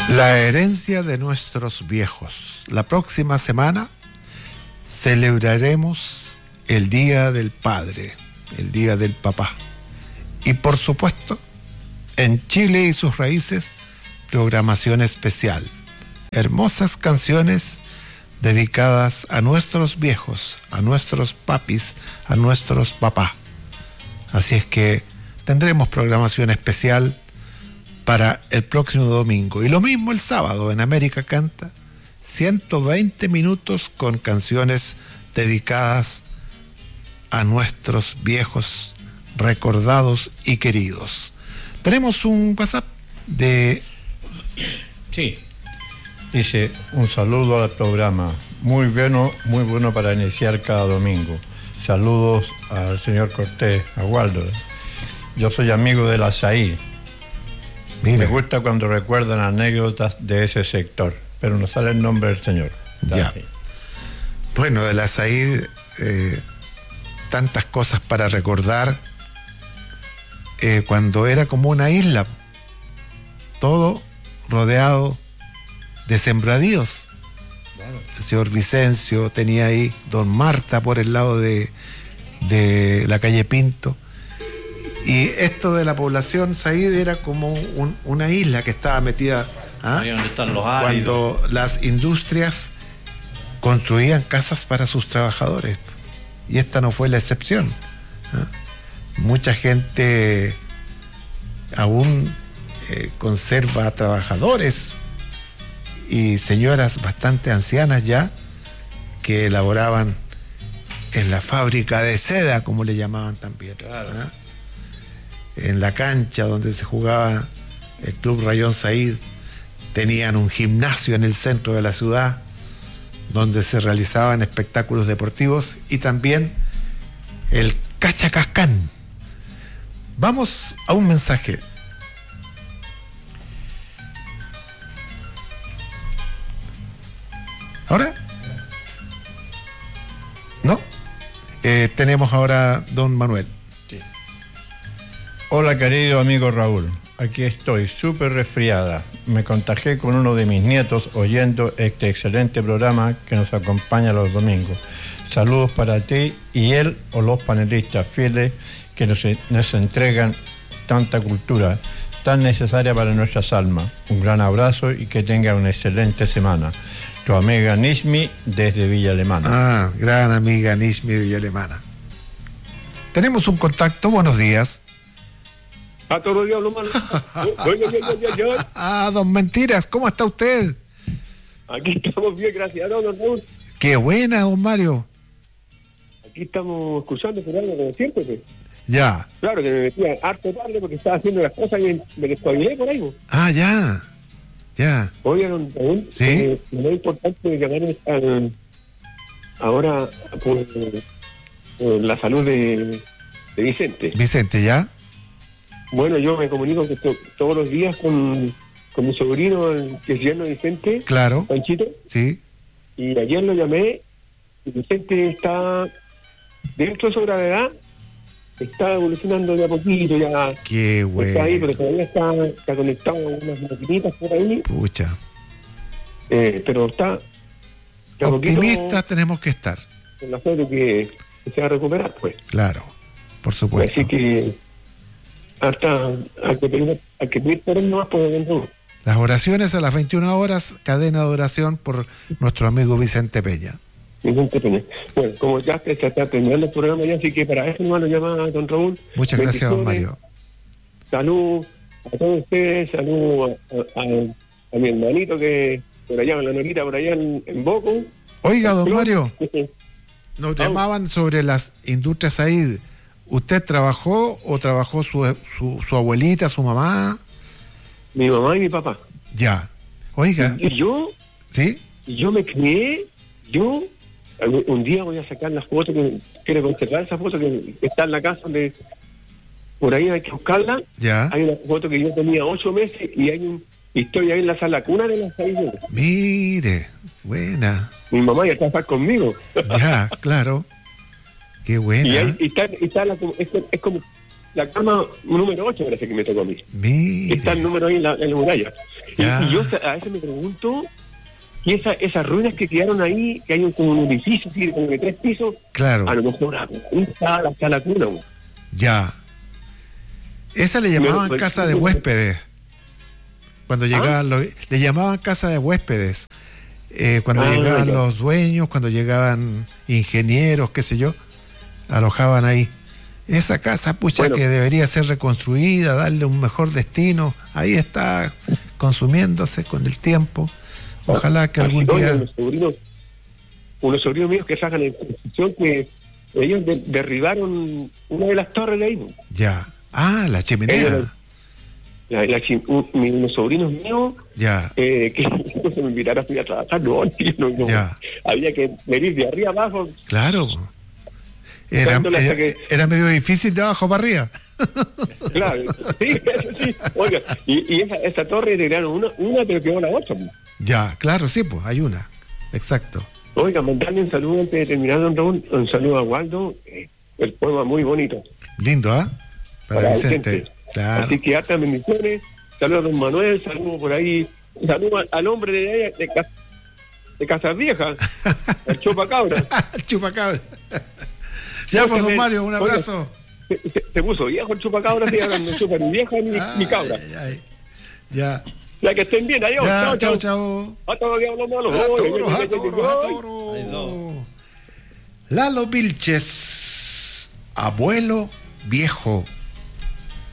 La herencia de nuestros viejos. La próxima semana celebraremos el Día del Padre, el Día del Papá. Y por supuesto, en Chile y sus raíces, programación especial. Hermosas canciones dedicadas a nuestros viejos, a nuestros papis, a nuestros papás. Así es que tendremos programación especial para el próximo domingo. Y lo mismo el sábado en América Canta, 120 minutos con canciones dedicadas a nuestros viejos recordados y queridos. Tenemos un WhatsApp de... Sí, dice, un saludo al programa, muy bueno para iniciar cada domingo. Saludos al señor Cortés, a Waldo. Yo soy amigo del azaí. Mira. Me gusta cuando recuerdan anécdotas de ese sector, pero no sale el nombre del señor. Ya. Bueno, del azaí, tantas cosas para recordar. Cuando era como una isla, todo rodeado de sembradíos. Claro. El señor Vicencio tenía ahí Don Marta por el lado de la calle Pinto. Y esto de la población Saíd era como una isla que estaba metida, ahí donde están los áridos. Cuando las industrias construían casas para sus trabajadores. Y esta no fue la excepción. Mucha gente aún conserva trabajadores y señoras bastante ancianas ya que elaboraban en la fábrica de seda, como le llamaban también. Claro. En la cancha donde se jugaba el Club Rayón Saíd, tenían un gimnasio en el centro de la ciudad donde se realizaban espectáculos deportivos y también el Cachacascán. Vamos a un mensaje. ¿Ahora? ¿No? Tenemos ahora don Manuel. Sí. Hola querido amigo Raúl, aquí estoy súper resfriada. Me contagié con uno de mis nietos oyendo este excelente programa que nos acompaña los domingos. Saludos para ti y él o los panelistas fieles que nos entregan tanta cultura tan necesaria para nuestras almas. Un gran abrazo y que tenga una excelente semana. Tu amiga Nishmi desde Villa Alemana. Gran amiga Nishmi de Villa Alemana. Tenemos un contacto, buenos días. A todos los días, hermano. Don Mentiras, ¿cómo está usted? Aquí estamos bien, gracias a Dios, don Raúl. Qué buena, don Mario. Aquí estamos escuchando por algo como siempre, pues. Ya. Claro que me metía harto tarde porque estaba haciendo las cosas y me despabilé por ahí. Ya. Oye, don Raúl, ¿sí? Lo más importante llamar ahora por la salud de Vicente. Vicente, ¿ya? Bueno, yo me comunico todos los días con mi sobrino, que es yerno Vicente. Claro. Panchito. Sí. Y ayer lo llamé y Vicente está dentro de su gravedad, está evolucionando de a poquito ya. Qué bueno. Está ahí, pero todavía está conectado a unas maquinitas por ahí. Pucha. Pero está optimistas tenemos que estar. Con la fe de que se va a recuperar, pues. Claro, por supuesto. Así que hasta hay que pedir por él nomás, pues. Las oraciones a las 21 horas, cadena de oración por nuestro amigo Vicente Peña. Vicente Peña. Bueno, como ya se está terminando el programa ya, así que para eso nomás lo llama don Raúl. Muchas gracias, don Mario. Salud a todos ustedes, salud a mi hermanito que por allá en la Norita, por allá en Boco. Oiga, don Mario, nos llamaban sobre las industrias ahí. ¿Usted trabajó o trabajó su abuelita, su mamá? Mi mamá y mi papá. Ya. Oiga. Y yo. ¿Sí? Y yo me crié. Un día voy a sacar la foto, que quiero conservar esa foto que está en la casa donde. Por ahí hay que buscarla. Ya. Hay una foto que yo tenía 8 meses y estoy ahí en la sala cuna de las 6 meses. Mire, buena. Mi mamá ya está conmigo. Ya, claro. Qué buena. Y está es como la cama número 8 parece que me tocó a mí. Mire. Está el número ahí en la muralla. Ya. Y yo a veces me pregunto, y esas ruinas que quedaron ahí, que hay como un edificio, así, como de 3 pisos, Claro. a lo mejor está la cuna. ¿No? Ya. Esa le llamaban Pero, casa de huéspedes. Cuando llegaban le llamaban casa de huéspedes. Cuando llegaban ya. los dueños, cuando llegaban ingenieros, qué sé yo, alojaban ahí. Esa casa, pucha, Bueno. que debería ser reconstruida, darle un mejor destino. Ahí está consumiéndose con el tiempo. Ojalá que algún Oye, día... unos sobrinos míos que sacan en construcción que ellos derribaron una de las torres de ahí. ¿No? Ya. Ah, la chimenea. Unos sobrinos míos Ya. que se me invitaron a trabajar, no, Ya. había que venir de arriba abajo. Claro. Era medio difícil de abajo para arriba. Claro, sí, eso sí. Oiga, y esa torre tiraron una pero quedó la otra. Ya, claro, sí, pues, hay una. Exacto. Oiga, mandarle un saludo antes de terminar, don Raúl, un saludo a Waldo, el poema muy bonito. Lindo, ¿ah? Para Vicente. Claro. Así que hartas bendiciones, saludos a don Manuel, saludos por ahí, saludos al hombre de Casas Viejas, el chupacabra. El chupacabra. Ya, pues, don Mario, un abrazo. Se puso viejo el chupacabra, sí, ahora no chupa ni vieja ni cabra. Ay. Ya. Ya que estén bien, adiós. Ya, chao. A todos que hablamos A toros. Lalo Vilches, abuelo viejo